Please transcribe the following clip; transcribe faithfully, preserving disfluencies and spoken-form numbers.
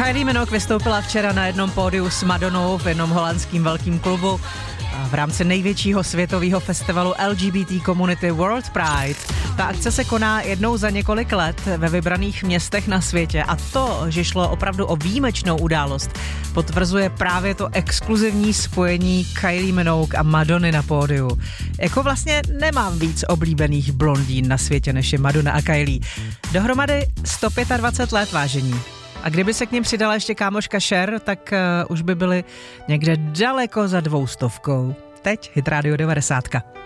Kylie Minogue vystoupila včera na jednom pódiu s Madonnou v jednom holandském velkém klubu v rámci největšího světového festivalu L G B T komunity World Pride. Ta akce se koná jednou za několik let ve vybraných městech na světě a to, že šlo opravdu o výjimečnou událost, potvrzuje právě to exkluzivní spojení Kylie Minogue a Madonny na pódiu. Jako vlastně nemám víc oblíbených blondín na světě, než je Madonna a Kylie. Dohromady sto dvacet pět let, vážení. A kdyby se k nim přidala ještě kámoška Cher, tak uh, už by byly někde daleko za dvoustovkou. Teď Hit Radio devadesát.